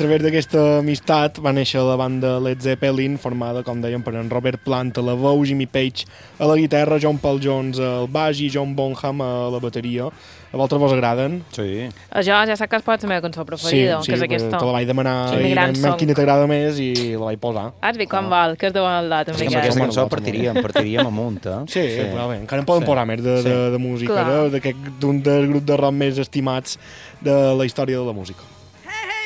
través d'aquesta amistat va néixer la banda Led Zeppelin, formada, com dèiem, per en Robert Plant a la veu, Jimmy Page a la guitarra, John Paul Jones al baix i John Bonham a la bateria. A vosaltres vos agraden? Sí. Jo ja saps que és la meva cançó preferida, que és aquesta. Te la vaig demanar Sí. i quina t'agrada més i la vaig posar. Has vist com val, que és de bona edat. Sí, amb aquesta cançó partiríem amunt, eh? Sí, però bé, encara en poden posar més de música, Clar. d'un dels grups de rock més estimats de la història de la música.